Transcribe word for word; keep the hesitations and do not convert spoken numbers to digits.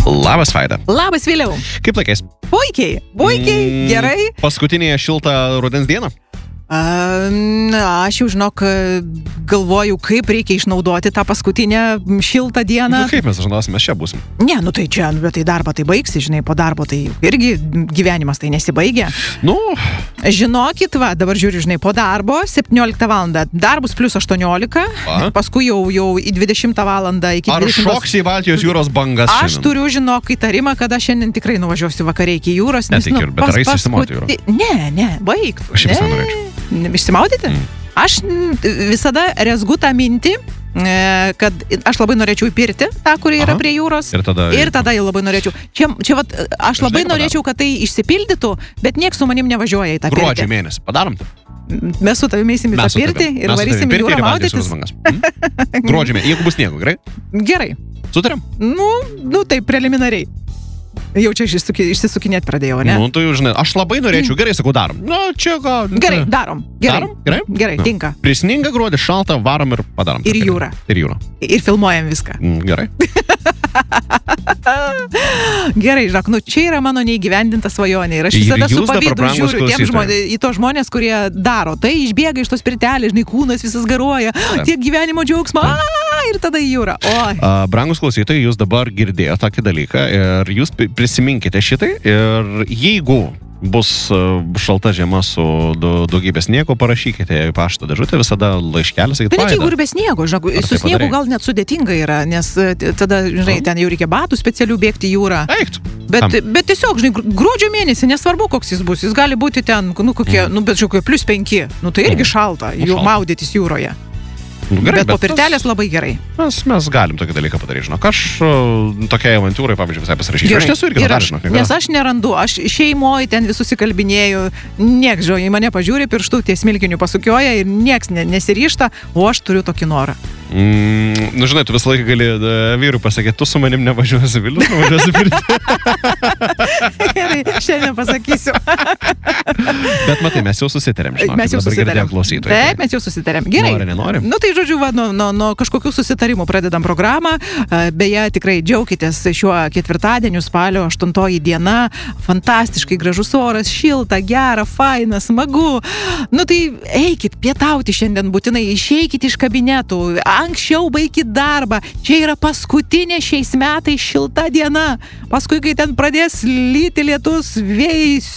Labas, Vaida. Labas, Viliau. Kaip laikais? Puikiai, puikiai, mm, gerai. Paskutinėje šiltą rudens dieną? A, na, aš jau žinok, galvoju, kaip reikia išnaudoti tą paskutinę šiltą dieną. Nu, kaip mes žinosim, mes čia būsim. Ne, nu tai čia, bet tai darbą tai baigsi, žinai, po darbo tai irgi gyvenimas tai nesibaigia. Nu. Žinokit, va, dabar žiūriu, žinai, po darbo, septynioliktą valandą, darbus plus aštuoniolika, A? paskui jau, jau į dvidešimtą valandą iki Ar dvidešimtos... šoksi į Baltijos jūros bangas Aš šiandien? turiu, žinok, įtarimą, kad aš šiandien tikrai nuvažiuosiu vakare iki jūros. Nes, Netikiu, bet ar eisi išsimauti jūrą? Ne, ne, baigtų. Aš visai norėčiau. Išsimaudyti? Mm. Aš visada rezgu tą mintį, kad aš labai norėčiau įpirti tą, kuri yra Aha. prie jūros. Ir tada, ir tada jau labai norėčiau. Čia, čia vat, aš labai Žinai, norėčiau, kad tai išsipildytų, bet nieks su manim nevažiuoja į tą pirtį. Gruodžio mėnesį. Padarom tai? Mes su tavimi eisim į tą pirtį ir varysim į jūrą maudytis. Hmm? Gruodžio mėnesį. Jeigu bus sniego, gerai? Gerai. Sutariam? Nu, nu taip, preliminariai. Jau čia išsisukinėt pradėjau, ne? Nu, tu jau žinai, aš labai norėčiau, gerai, sakau, darom. Nu, čia ką... Gerai, darom. Gerai, darom? Gerai? Gerai, nu. tinka. Prisninga gruodį, šalta, varom ir padarom. Ir jūrą. Ir jūrą. Ir filmuojam viską. Mm, gerai. Gerai, žinok, nu čia yra mano neįgyvendinta svajonė. Ir aš visada su pavydu žiūriu tiem žmonė, į tos žmonės, kurie daro. Tai išbėga iš tos pirtelės, žinai, kūnas visas garuoja, tiek gyvenimo džiaugsmo, a, ir tada į jūrą. A, brangus klausytojai, jūs dabar girdėjote tokį dalyką ir jūs prisiminkite šitai ir jeigu bus šalta žiema su daugybė sniego, parašykite į pašto dėžutę, visada laiškelis. Bet net jeigu ir be sniego, žinok, su sniegu gal net sudėtinga yra, nes tada, žinai, ten jau reikia batų specialių bėgti į jūrą. Eikt. Bet, bet tiesiog, žinai, gruodžio mėnesį, nesvarbu, koks jis bus, jis gali būti ten, nu, kokie, mm. nu, bet žiūrėk, plus penki, nu, tai irgi šalta, nu, jau maudytis jūroje. Nu, gerai, bet, bet po pirtelės tas, labai gerai. Mes, mes galim tokį dalyką padaryti, žinok. Aš tokiai avantūrai, pavyzdžiui, visai pasirašyčiau. Aš nesu irgi dar, žinok. Nes aš nerandu, aš šeimoje ten visus įkalbinėjau, nieks, žinok, į mane pažiūri, pirštų ties smilkiniu pasukioja ir nieks ne, nesiryšta, o aš turiu tokį norą. Mm, nu, žinai, tu visą laiką gali vyrui pasakyti, tu su manim nevažiuosi Vilnius, nevažiuosi pirti. Gerai, šiandien pasakysiu. Bet matai, mes jau susitarėm, žinok. Mes jau susitarėm. Taip, mes jau susitarėm. Gerai. Nori, nenori? Nu, tai žodžiu, va, nuo, nuo, nuo kažkokių susitarimų pradedam programą. Beje, tikrai džiaukitės šiuo ketvirtadieniu, spalio aštuntoji diena. Fantastiškai gražus oras, šilta, gera, faina, smagu. Nu, tai eikit pietauti šiandien būtinai, išeikit iš kabinetų. Anksčiau baikit darbą. Čia yra paskutinė šiais metais šilta diena. Paskui, kai ten pradės lyti lietus, vėjai